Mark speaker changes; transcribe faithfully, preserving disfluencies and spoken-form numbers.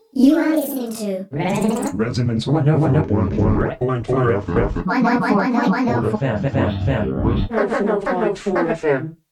Speaker 1: You are listening to Resonance
Speaker 2: Resonance one oh one point four F M.
Speaker 1: one oh four point one
Speaker 3: F M.
Speaker 4: one oh four point four F M.